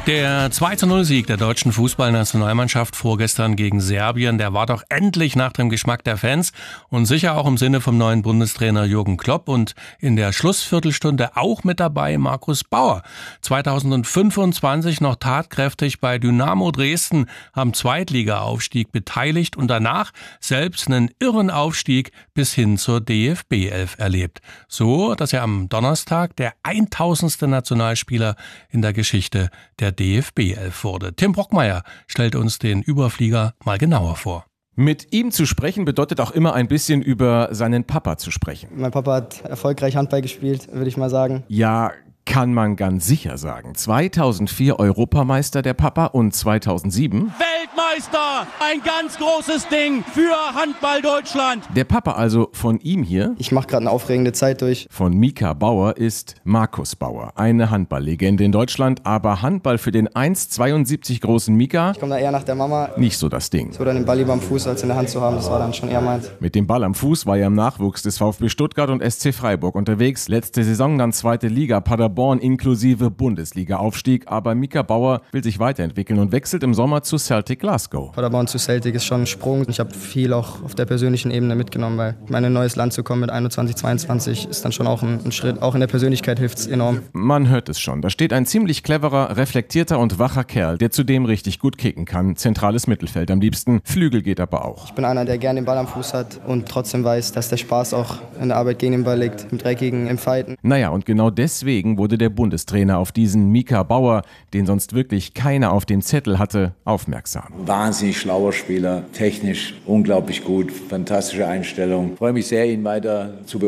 Der 2:0-Sieg der deutschen Fußballnationalmannschaft vorgestern gegen Serbien, der war doch endlich nach dem Geschmack der Fans und sicher auch im Sinne vom neuen Bundestrainer Jürgen Klopp. Und in der Schlussviertelstunde auch mit dabei Markus Bauer. 2025 noch tatkräftig bei Dynamo Dresden am Zweitliga-Aufstieg beteiligt und danach selbst einen irren Aufstieg bis hin zur DFB 11 erlebt. So, dass er am Donnerstag der 1000. Nationalspieler in der Geschichte der DFB 11 wurde. Tim Brockmeier stellt uns den Überflieger mal genauer vor. Mit ihm zu sprechen bedeutet auch immer ein bisschen über seinen Papa zu sprechen. Mein Papa hat erfolgreich Handball gespielt, würde ich mal sagen. Ja, kann man ganz sicher sagen. 2004 Europameister der Papa und 2007 Weltmeister! Ein ganz großes Ding für Handball Deutschland. Der Papa also von ihm hier. Ich mache gerade eine aufregende Zeit durch. Von Mika Bauer ist Markus Bauer. Eine Handballlegende in Deutschland, aber Handball für den 1,72 großen Mika. Ich komme da eher nach der Mama. Nicht so das Ding. So dann den Ball lieber am Fuß als in der Hand zu haben, das war dann schon eher meins. Mit dem Ball am Fuß war er im Nachwuchs des VfB Stuttgart und SC Freiburg unterwegs. Letzte Saison dann zweite Liga, Paderborn inklusive Bundesliga-Aufstieg. Aber Mika Bauer will sich weiterentwickeln und wechselt im Sommer zu Celtic Glasgow. Paderborn zu Celtic ist schon ein Sprung. Ich habe viel auch auf der persönlichen Ebene mitgenommen, weil in ein neues Land zu kommen mit 21, 22 ist dann schon auch ein Schritt. Auch in der Persönlichkeit hilft es enorm. Man hört es schon. Da steht ein ziemlich cleverer, reflektierter und wacher Kerl, der zudem richtig gut kicken kann. Zentrales Mittelfeld am liebsten. Flügel geht aber auch. Ich bin einer, der gerne den Ball am Fuß hat und trotzdem weiß, dass der Spaß auch in der Arbeit gegen den Ball liegt, im Dreckigen, im Fighten. Naja, und genau deswegen wurde der Bundestrainer auf diesen Mika Bauer, den sonst wirklich keiner auf dem Zettel hatte, aufmerksam. Wahnsinnig schlauer Spieler, technisch unglaublich gut, fantastische Einstellung. Ich freue mich sehr, ihn weiter zu beobachten.